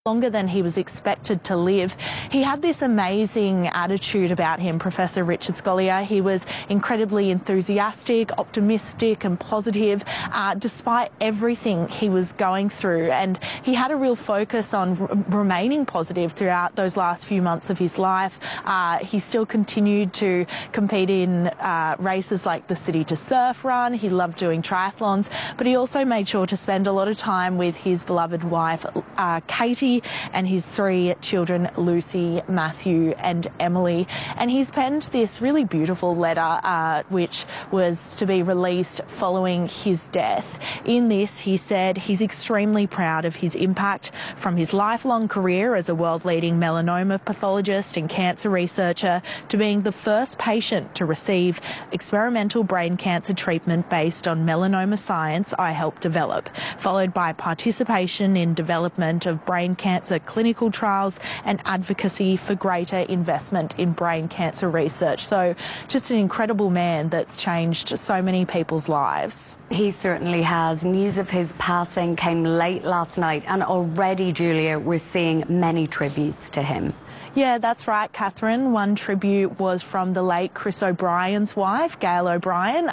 longer than he was expected to live. He had this amazing attitude about him, Professor Richard Scolyer. He was incredibly enthusiastic, optimistic and positive, despite everything he was going through. And he had a real focus on remaining positive throughout those last few months of his life. He still continued to compete in races like the City to Surf run. He loved doing triathlons, but he also made sure to spend a lot of time with his beloved wife, Katie, and his 3 children, Lucy, Matthew and Emily. And he's penned this really beautiful letter which was to be released following his death. In this, he said he's extremely proud of his impact from his lifelong career as a world-leading melanoma pathologist and cancer researcher to being the first patient to receive experimental brain cancer treatment based on melanoma science I helped develop, followed by participation in development of brain cancer clinical trials and advocacy for greater investment in brain cancer research. So just an incredible man that's changed so many people's lives. He certainly has. News of his passing came late last night, and already, Julia, we're seeing many tributes to him. Yeah, that's right, Catherine. One tribute was from the late Chris O'Brien's wife, Gail O'Brien.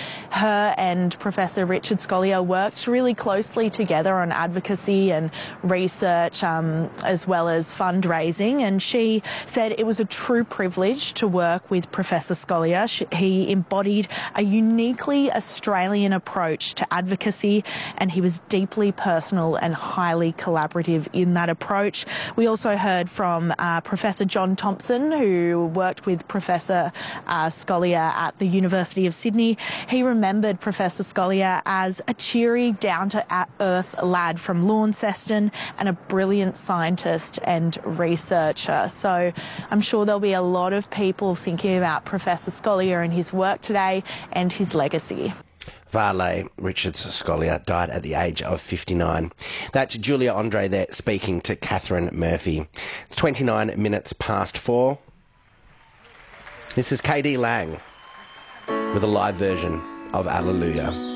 Her and Professor Richard Scolyer worked really closely together on advocacy and research, as well as fundraising. And she said it was a true privilege to work with Professor Scolyer. He embodied a uniquely Australian approach to advocacy, and he was deeply personal and highly collaborative in that approach. We also heard from Professor John Thompson, who worked with Professor Scolyer at the University of Sydney. He remembered Professor Scolyer as a cheery, down-to-earth lad from Launceston and a brilliant scientist and researcher. So I'm sure there'll be a lot of people thinking about Professor Scolyer and his work today and his legacy. Varley Richard Scolyer died at the age of 59. That's Julia Andre there speaking to Catherine Murphy. It's 29 minutes past 4. This is KD Lang with a live version of Alleluia.